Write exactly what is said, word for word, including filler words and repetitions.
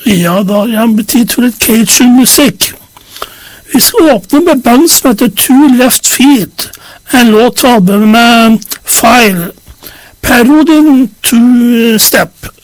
Ja da, jeg betyr til litt Cajun-musikk. Vi skal åpne med band som heter Two Left Feet, en låt med File, parodien Two Step.